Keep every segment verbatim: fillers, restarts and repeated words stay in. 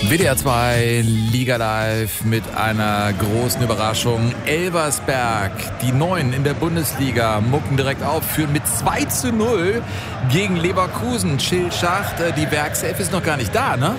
W D R zwei Liga Live mit einer großen Überraschung. Elversberg, die Neuen in der Bundesliga, mucken direkt auf, führen mit zwei zu null gegen Leverkusen. Chill Schacht, die Werkself ist noch gar nicht da, ne?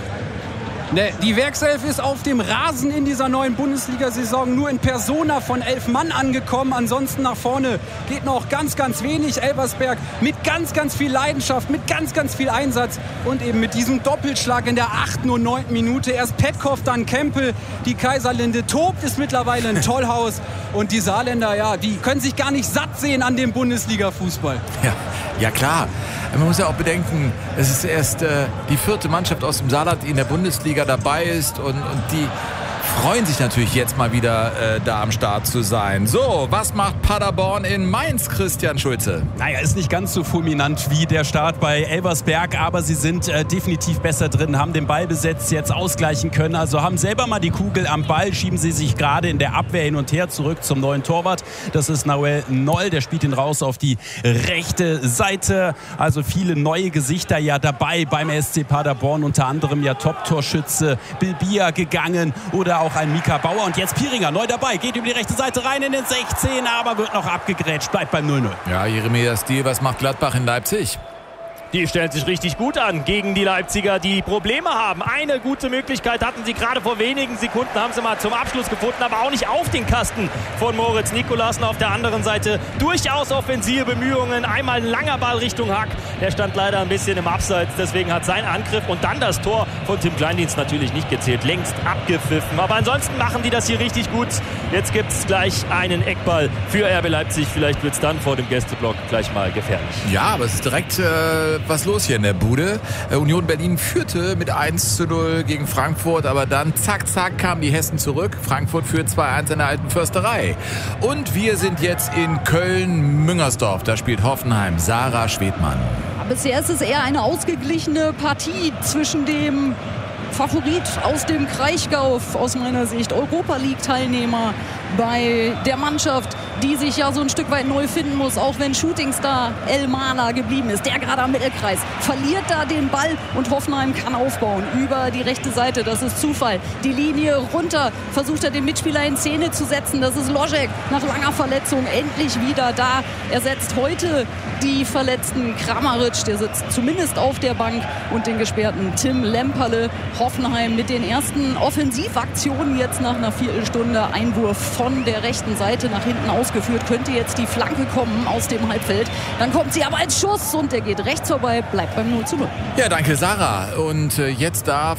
Ne, die Werkself ist auf dem Rasen in dieser neuen Bundesliga-Saison nur in Persona von elf Mann angekommen. Ansonsten nach vorne geht noch ganz, ganz wenig. Elversberg mit ganz, ganz viel Leidenschaft, mit ganz, ganz viel Einsatz und eben mit diesem Doppelschlag in der achten und neunten Minute. Erst Petkov, dann Kempel. Die Kaiserlinde tobt, ist mittlerweile ein Tollhaus. Und die Saarländer, ja, die können sich gar nicht satt sehen an dem Bundesliga-Fußball. Ja, ja klar. Man muss ja auch bedenken, es ist erst äh, die vierte Mannschaft aus dem Saarland, die in der Bundesliga dabei ist und, und die freuen sich natürlich jetzt mal wieder äh, da am Start zu sein. So, was macht Paderborn in Mainz, Christian Schulze? Naja, ist nicht ganz so fulminant wie der Start bei Elversberg, aber sie sind äh, definitiv besser drin, haben den Ballbesitz jetzt ausgleichen können, also haben selber mal die Kugel am Ball, schieben sie sich gerade in der Abwehr hin und her zurück zum neuen Torwart. Das ist Noel Noll, der spielt ihn raus auf die rechte Seite. Also viele neue Gesichter ja dabei beim S C Paderborn, unter anderem ja Top-Torschütze Bilbia gegangen oder auch ein Mika Bauer. Und jetzt Piringer neu dabei, geht über die rechte Seite rein in den sechzehn, aber wird noch abgegrätscht, bleibt beim null null. Ja, Jeremia Stiel, was macht Gladbach in Leipzig? Die stellen sich richtig gut an gegen die Leipziger, die Probleme haben. Eine gute Möglichkeit hatten sie gerade vor wenigen Sekunden, haben sie mal zum Abschluss gefunden, aber auch nicht auf den Kasten von Moritz Nikolasen. Auf der anderen Seite durchaus offensive Bemühungen. Einmal ein langer Ball Richtung Hack. Der stand leider ein bisschen im Abseits, deswegen hat sein Angriff und dann das Tor von Tim Kleindienst natürlich nicht gezählt. Längst abgepfiffen. Aber ansonsten machen die das hier richtig gut. Jetzt gibt es gleich einen Eckball für R B Leipzig. Vielleicht wird es dann vor dem Gästeblock gleich mal gefährlich. Ja, aber es ist direkt äh, was los hier in der Bude. Äh, Union Berlin führte mit eins zu null gegen Frankfurt, aber dann zack, zack kamen die Hessen zurück. Frankfurt führt zwei eins in der alten Försterei. Und wir sind jetzt in Köln-Müngersdorf. Da spielt Hoffenheim. Sarah Schwedmann. Bisher ist es eher eine ausgeglichene Partie zwischen dem Favorit aus dem Kraichgau, aus meiner Sicht Europa-League-Teilnehmer, bei der Mannschaft, die sich ja so ein Stück weit neu finden muss, auch wenn Shootingstar El Mana geblieben ist, der gerade am Mittelkreis, verliert da den Ball und Hoffenheim kann aufbauen über die rechte Seite, das ist Zufall. Die Linie runter, versucht er den Mitspieler in Szene zu setzen, das ist Ložek, nach langer Verletzung endlich wieder da. Er setzt heute die verletzten Kramaric, der sitzt zumindest auf der Bank, und den gesperrten Tim Lemperle. Hoffenheim mit den ersten Offensivaktionen jetzt nach einer Viertelstunde. Einwurf von der rechten Seite nach hinten ausgeführt. Könnte jetzt die Flanke kommen aus dem Halbfeld. Dann kommt sie aber als Schuss und der geht rechts vorbei. Bleibt beim null zu null. Ja, danke Sarah. Und äh, jetzt darf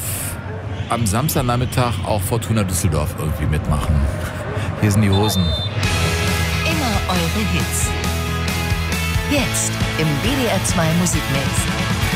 am Samstagnachmittag auch Fortuna Düsseldorf irgendwie mitmachen. Hier sind die Hosen. Immer eure Hits. Jetzt im W D R zwei Musikmix.